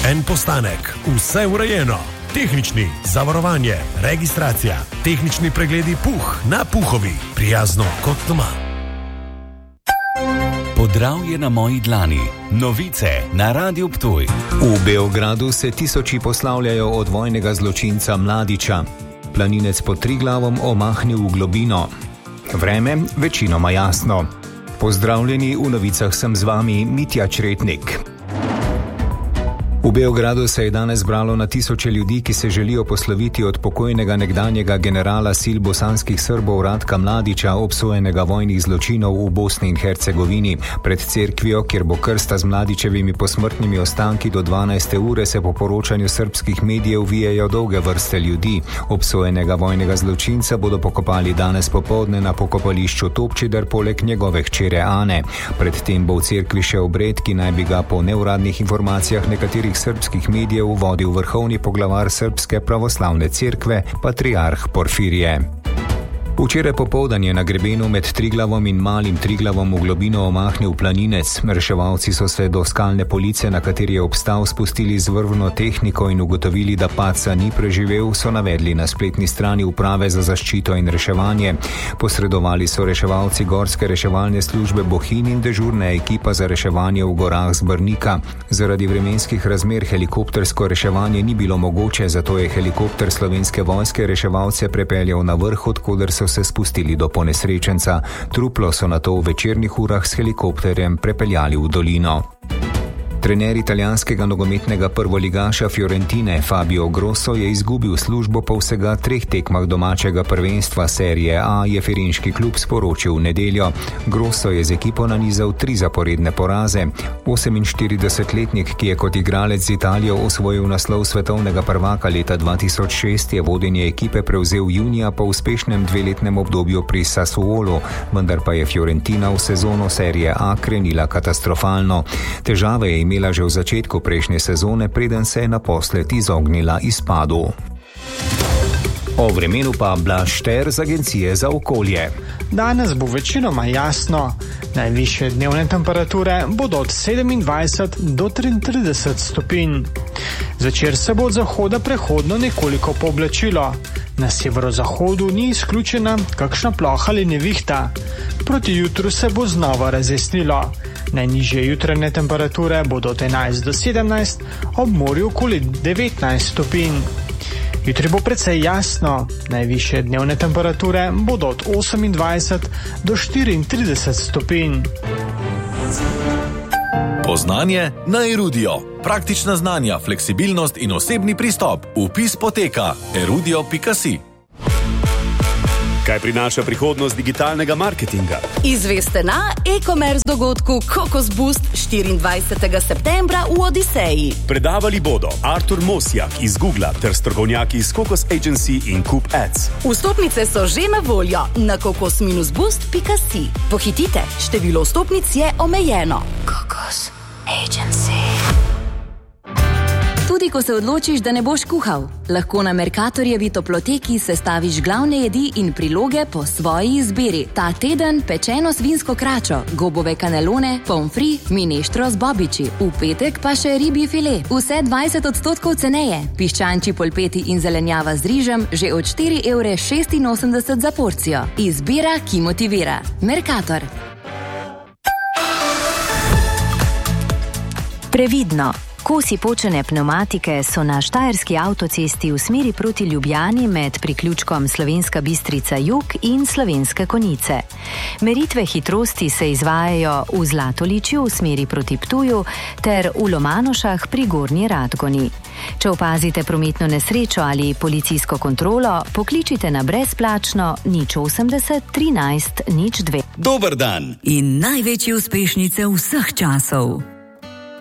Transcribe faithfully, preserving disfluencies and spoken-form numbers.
en postanek, vse urejeno. Tehnični, zavarovanje, registracija, tehnični pregledi Puh na Puhovi, prijazno kot doma. Podravje na moji dlani. Novice na Radiu Ptuj. V Beogradu se tisoči poslavljajo od vojnega zločinca Mladića. Planinec pod Triglavom omahnil v globino. Vreme večinoma jasno. Pozdravljeni, v novicah sem z vami Mitja Čretnik. V Beogradu se je danes zbralo na tisoče ljudi, ki se želijo posloviti od pokojnega nekdanjega generala sil bosanskih Srbov Ratka Mladića, obsojenega vojnih zločinov v Bosni in Hercegovini. Pred cerkvijo, kjer bo krsta z Mladićevimi posmrtnimi ostanki do dvanajste ure, se po poročanju srbskih medijev vijejo dolge vrste ljudi. Obsojenega vojnega zločinca bodo pokopali danes popoldne na pokopališču Topčider poleg njegove hčere Ane. Predtem bo v cerkvi še obred, ki naj bi ga po neuradnih informacijah nekaterih srbskih medijev vodil vrhovni poglavar Srbske pravoslavne cerkve, patriarh Porfirije. Včeraj popoldan je na grebenu med Triglavom in Malim Triglavom v globino omahnil planinec. Reševalci so se do skalne police, na kateri je obstal, spustili z vrvno tehniko in ugotovili, da padca ni preživel, so navedli na spletni strani Uprave za zaščito in reševanje. Posredovali so reševalci Gorske reševalne službe Bohinj in dežurna ekipa za reševanje v gorah z Brnika. Zaradi vremenskih razmer helikoptersko reševanje ni bilo mogoče, zato je helikopter Slovenske vojske reševalce prepeljal na vrh, od koder so se spustili do ponesrečenca. Truplo so nato v večernih urah s helikopterjem prepeljali v dolino. Trener italijanskega nogometnega prvoligaša Fiorentine Fabio Grosso je izgubil službo po vsega treh tekmah domačega prvenstva serije A, je firenški klub sporočil v nedeljo. Grosso je z ekipo nanizal tri zaporedne poraze. oseminštiridesetletnik, ki je kot igralec z Italijo osvojil naslov svetovnega prvaka leta dva tisoč šest, je vodenje ekipe prevzel junija po uspešnem dveletnem obdobju pri Sassuolu, vendar pa je Fiorentina v sezono serije A krenila katastrofalno. Težave je imela že v začetku prejšnje sezone, preden se je naposled izognila izpadu. O vremenu pa Blaž Šter z Agencije za okolje. Danes bo večinoma jasno. Najvišje dnevne temperature bodo od sedemindvajset do triintrideset stopinj. Zvečer se bo od zahoda prehodno nekoliko pooblačilo. Na severozahodu ni izključena kakšna ploha ali nevihta. Proti jutru se bo znova razjasnilo. Najnižje jutranje temperature bodo od enajst do sedemnajst, ob morju okoli devetnajst stopinj. Jutri bo precej jasno. Najvišje dnevne temperature bodo od osemindvajset do štiriintrideset stopinj. Poznanje na Erudio. Praktična znanja, fleksibilnost in osebni pristop. Vpis poteka erudio pika si. Kaj prinaša prihodnost digitalnega marketinga? Izveste na e-commerce dogodku Kokos Boost štiriindvajsetega septembra v Odiseji. Predavali bodo Artur Mosjak iz Googla ter strokovnjaki iz Kokos Agency in Coop Ads. Vstopnice so že na voljo na kokos boost pika si. Pohitite, število vstopnic je omejeno. Kokos Agency. Tudi ko se odločiš, da ne boš kuhal, lahko na Mercatorjevi toploteki sestaviš glavne jedi in priloge po svoji izbiri. Ta teden pečeno svinsko kračo, gobove kanelone, pomfri, mineštro z bobiči. V petek pa še ribji file. Vse dvajset odstotkov ceneje. Piščančji polpeti in zelenjava z rižem že od štiri evre šestinosemdeset za porcijo. Izbira, ki motivira. Mercator. Previdno. Kosi počene pneumatike so na štajerski avtocesti v smeri proti Ljubljani med priključkom Slovenska Bistrica Jug in Slovenske Konjice. Meritve hitrosti se izvajajo v Zlatoličju v smeri proti Ptuju ter v Lomanošah pri Gornji Radgoni. Če opazite prometno nesrečo ali policijsko kontrolo, pokličite na brezplačno nič osemdeset trinajst nič dve. Dober dan in največje uspešnice vseh časov.